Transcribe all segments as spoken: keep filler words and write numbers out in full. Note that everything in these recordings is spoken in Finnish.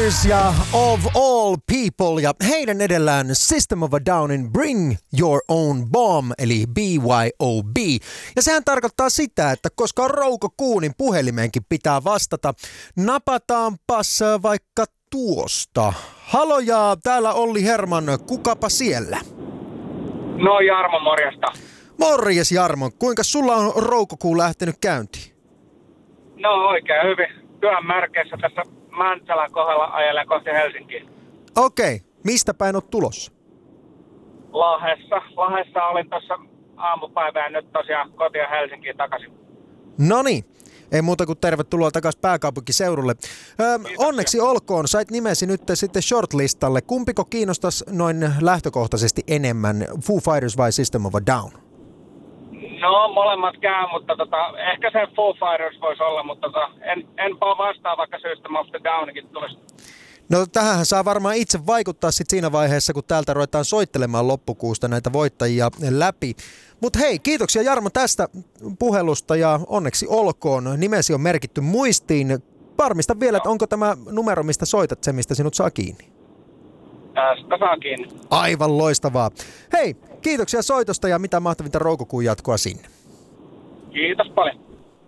Fighters ja Of All People ja heidän edellään System of a Downin Bring Your Own Bomb eli B Y O B. Ja sehän tarkoittaa sitä, että koska on Rouko Kuunin puhelimeenkin pitää vastata, napataanpas vaikka tuosta. Haloja, täällä Olli Herman, kukapa siellä? No Jarmo, morjesta. Morjes Jarmo, kuinka sulla on Roukokuu lähtenyt käyntiin? No oikein hyvin. Työn märkeissä tässä Mäntsälän kohdalla ajelen kohti Helsinkiä. Okei, mistä päin oot tulossa? Lahessa. Lahessa olin tuossa aamupäivää nyt tosiaan kotiin Helsinkiin takaisin. No niin, ei muuta kuin tervetuloa takaisin pääkaupunkiseudulle. Öö, onneksi olkoon, sait nimesi nyt sitten shortlistalle. Kumpiko kiinnostaisi noin lähtökohtaisesti enemmän, Foo Fighters vai System of a Down? No molemmat käy, mutta tota, ehkä se Foo Fighters voisi olla, mutta tota, en, enpä vastaa, vaikka System of the Downikin tulisi. No tähän saa varmaan itse vaikuttaa sit siinä vaiheessa, kun täältä ruvetaan soittelemaan loppukuusta näitä voittajia läpi. Mutta hei, kiitoksia Jarmo tästä puhelusta ja onneksi olkoon. Nimesi on merkitty muistiin. Varmista vielä, että onko tämä numero, mistä soitat, se mistä sinut saa kiinni? Tästä saa kiinni. Aivan loistavaa. Hei, kiitoksia soitosta ja mitä mahtavinta Roukokuun jatkoa sinne. Kiitos paljon.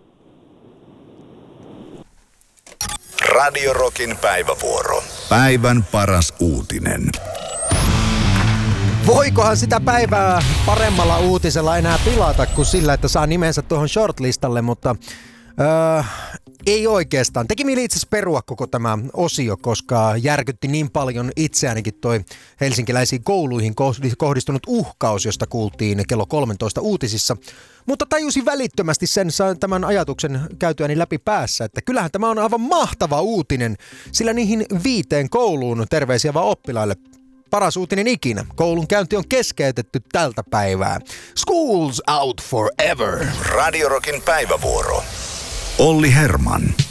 Radio Rockin päivävuoro. Päivän paras uutinen. Voikohan sitä päivää paremmalla uutisella enää pilata kuin sillä, että saa nimensä tuohon shortlistalle, mutta öö, ei oikeastaan. Teki mieli itse asiassa perua koko tämä osio, koska järkytti niin paljon itseäänikin toi helsinkiläisiin kouluihin kohdistunut uhkaus, josta kuultiin kello kolmetoista uutisissa. Mutta tajusin välittömästi sen tämän ajatuksen käytyäni läpi päässä, että kyllähän tämä on aivan mahtava uutinen, sillä niihin viiteen kouluun, terveisiä vaan oppilaille, paras uutinen ikinä. Koulun käynti on keskeytetty tältä päivää. Schools out forever. Radio Rockin päivävuoro. Olli Herman.